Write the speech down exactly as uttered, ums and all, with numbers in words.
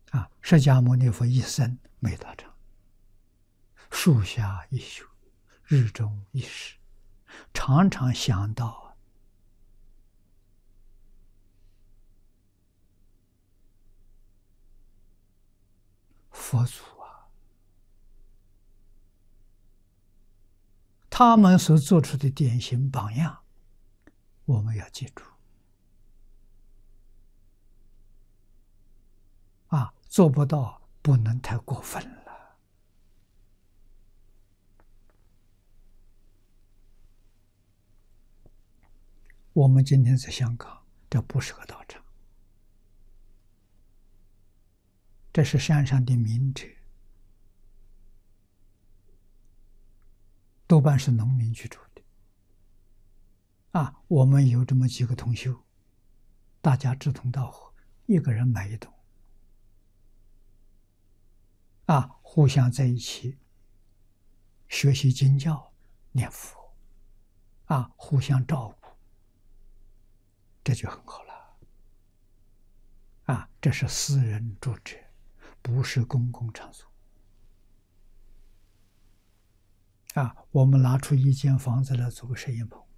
啊，释迦牟尼佛一生没道场，树下一宿，日中一时，常常想到佛祖啊，他们所做出的典型榜样，我们要记住啊，做不到不能太过分了。我们今天在香港，这不是个道场，这是山上的民宅，多半是农民居住的。啊，我们有这么几个同修，大家志同道合，一个人买一栋，啊，互相在一起学习经教、念佛，啊，互相照顾，这就很好了。啊，这是私人住宅，不是公共场所。啊，我们拿出一间房子来做个摄影棚，